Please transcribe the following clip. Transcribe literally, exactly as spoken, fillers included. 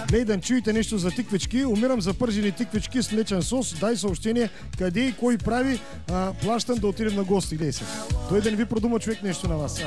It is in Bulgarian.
Лейдън, чуете нещо за тиквички. Умирам за пържени тиквички с млечен сос. Дай съобщение къде и кой прави. А, плащам да отидем на гости. Гледай се. Той да не ви продума човек нещо на вас.